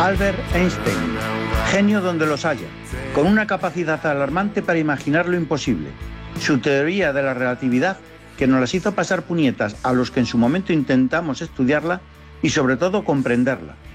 Albert Einstein, genio donde los haya, con una capacidad alarmante para imaginar lo imposible. Su teoría de la relatividad, que nos las hizo pasar puñetas a los que en su momento intentamos estudiarla y sobre todo comprenderla.